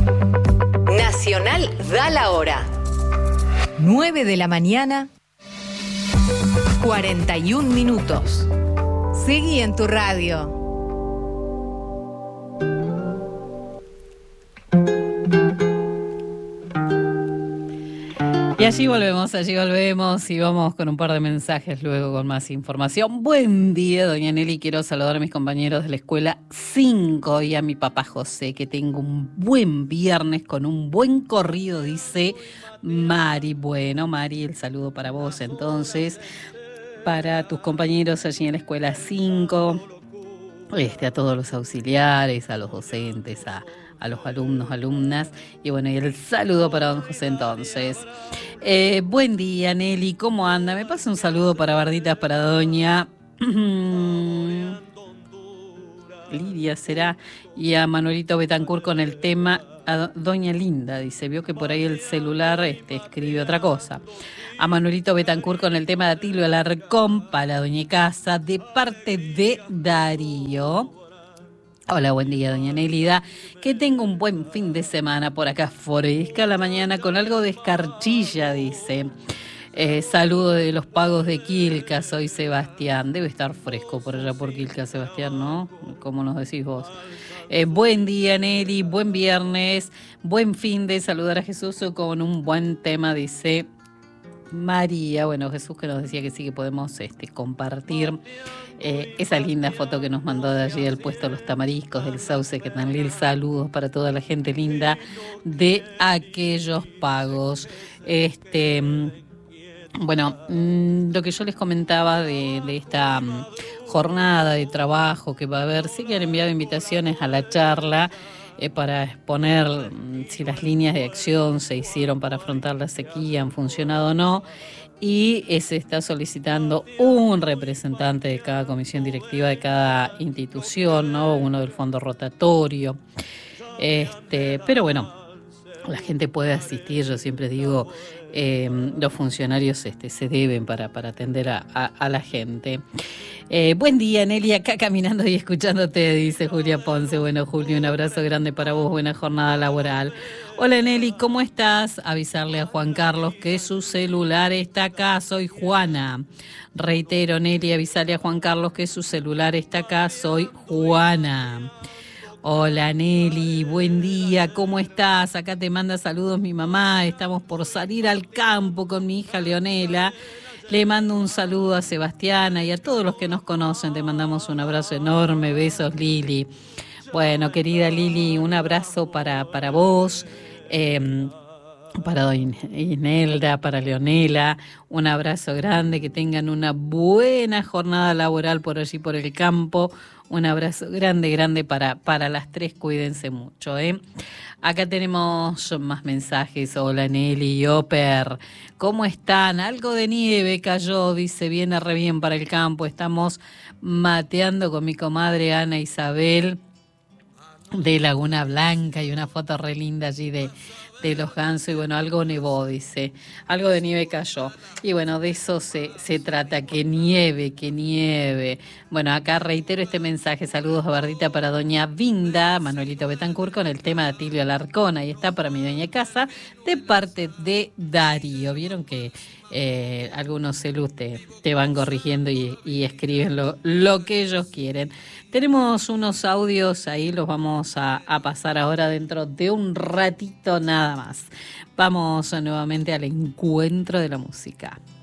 Nacional da la hora. 9 de la mañana, 41 minutos. Seguí en tu radio. Y allí volvemos y vamos con un par de mensajes luego con más información. Buen día, doña Nelly. Quiero saludar a mis compañeros de la escuela 5 y a mi papá José, que tengo un buen viernes con un buen corrido, dice Mari. Bueno, Mari, el saludo para vos entonces, para tus compañeros allí en la escuela 5, a todos los auxiliares, a los docentes, a los alumnos, alumnas, y bueno, y el saludo para don José entonces. Buen día, Nelly, ¿cómo anda? Me pasa un saludo para Barditas, para doña Lidia será, y a Manuelito Betancourt con el tema, a doña Linda, dice, vio que por ahí el celular escribe otra cosa. A Manuelito Betancourt con el tema de Atilio Alarcón, para doña Casa, de parte de Darío. Hola, buen día, doña Nélida. Que tenga un buen fin de semana por acá, fresca la mañana con algo de escarchilla, dice. Saludo de los pagos de Quilca, soy Sebastián. Debe estar fresco por allá por Quilca, Sebastián, ¿no? Como nos decís vos. Buen día, Nelly, buen viernes, buen fin de saludar a Jesús con un buen tema, dice María. Bueno, Jesús que nos decía que sí que podemos compartir esa linda foto que nos mandó de allí del puesto Los Tamariscos del Sauce, que tan lindo. Saludos para toda la gente linda de aquellos pagos. Bueno, lo que yo les comentaba de esta jornada de trabajo que va a haber, sí que han enviado invitaciones a la charla para exponer si las líneas de acción se hicieron para afrontar la sequía, han funcionado o no, y se está solicitando un representante de cada comisión directiva de cada institución, ¿no? Uno del fondo rotatorio. Pero bueno, la gente puede asistir, yo siempre digo, los funcionarios se deben para atender a la gente. Buen día, Nelly, acá caminando y escuchándote, dice Julia Ponce. Bueno, Julia, un abrazo grande para vos, buena jornada laboral. Hola, Nelly, ¿cómo estás? Avisarle a Juan Carlos que su celular está acá, soy Juana. Reitero, Nelly, avisarle a Juan Carlos que su celular está acá, soy Juana. Hola, Nelly, buen día, ¿cómo estás? Acá te manda saludos mi mamá, estamos por salir al campo con mi hija Leonela. Le mando un saludo a Sebastiana y a todos los que nos conocen, te mandamos un abrazo enorme, besos, Lili. Bueno, querida Lili, un abrazo para vos, para doña Inelda, para Leonela, un abrazo grande, que tengan una buena jornada laboral por allí por el campo. Un abrazo grande para las tres, cuídense mucho, ¿eh? Acá tenemos más mensajes. Hola, Nelly y Oper, ¿cómo están? Algo de nieve cayó, dice, viene re bien para el campo. Estamos mateando con mi comadre Ana Isabel de Laguna Blanca y una foto re linda allí de los gansos, y bueno, algo nevó, dice, algo de nieve cayó, y bueno, de eso se trata, que nieve. Bueno, acá reitero este mensaje, saludos a Bardita para doña Vinda, Manuelito Betancourt con el tema de Atilio Alarcón, ahí está para mi doña Casa, de parte de Darío. Vieron que algunos celus te van corrigiendo y escriben lo que ellos quieren. Tenemos unos audios ahí, los vamos a pasar ahora dentro de un ratito nada más. Vamos nuevamente al encuentro de la música.